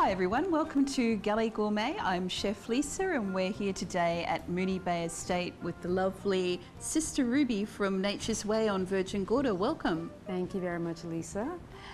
Hi everyone, welcome to Galley Gourmet. I'm Chef Lisa and we're here today at Moonee Bay Estate with the lovely Sister Ruby from Nature's Way on Virgin Gorda. Welcome. Thank you very much, Lisa.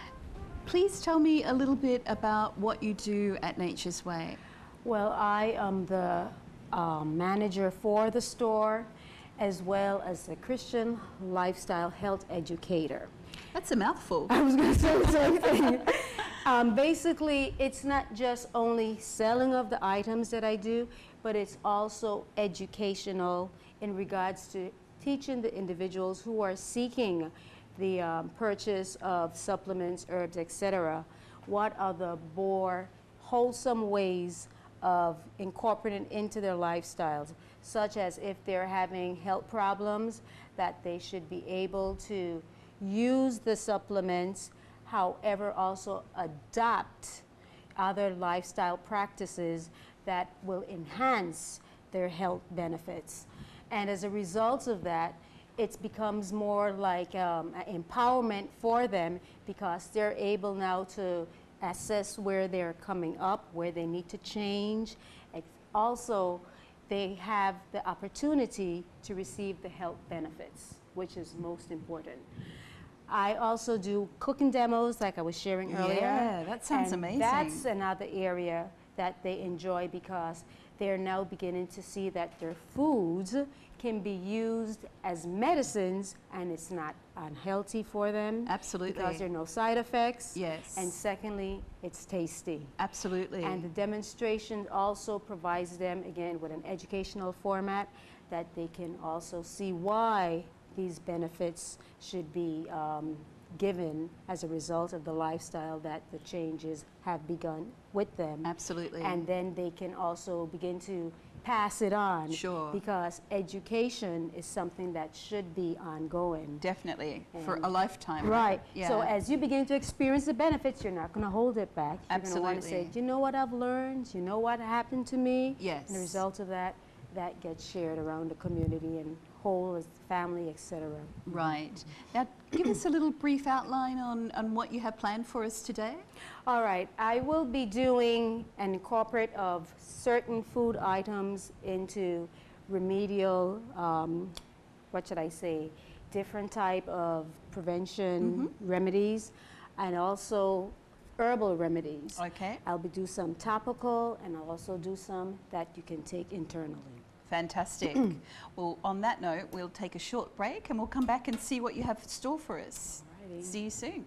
Please tell me a little bit about what you do at Nature's Way. Well, I am the manager for the store as well as a Christian lifestyle health educator. That's a mouthful. I was going to say the same thing. Basically, it's not just only selling of the items that I do, but it's also educational in regards to teaching the individuals who are seeking the purchase of supplements, herbs, etc. What are the more wholesome ways of incorporating into their lifestyles, such as if they're having health problems, that they should be able to use the supplements, however also adopt other lifestyle practices that will enhance their health benefits. And as a result of that, it becomes more like empowerment for them, because they're able now to assess where they're coming up, where they need to change. Also, they have the opportunity to receive the health benefits, which is most important. I also do cooking demos, like I was sharing earlier. Yeah, that sounds amazing. That's another area that they enjoy, because they're now beginning to see that their foods can be used as medicines and it's not unhealthy for them. Absolutely. Because there are no side effects. Yes. And secondly, it's tasty. Absolutely. And the demonstration also provides them, again, with an educational format that they can also see why these benefits should be given as a result of the lifestyle that the changes have begun with them. Absolutely. And then they can also begin to pass it on. Sure. Because education is something that should be ongoing. Definitely, And for a lifetime. Right. Yeah. So as you begin to experience the benefits, you're not going to hold it back. You're Absolutely. going to want to say, do you know what I've learned? You know what happened to me? Yes. And the result of that, that gets shared around the community and whole as family, etc. Right. Now, give us a little brief outline on what you have planned for us today. All right. I will be doing an incorporate of certain food items into remedial, what should I say, different type of prevention remedies, and also herbal remedies. Okay. I'll be do some topical, and I'll also do some that you can take internally. Fantastic. Well, on that note, we'll take a short break and we'll come back and see what you have in store for us. Alrighty. See you soon.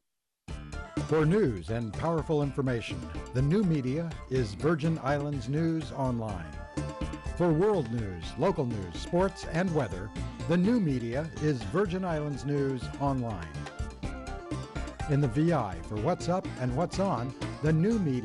For news and powerful information, the new media is Virgin Islands News Online. For world news, local news, sports, and weather, the new media is Virgin Islands News Online. In the VI for what's up and what's on, the new media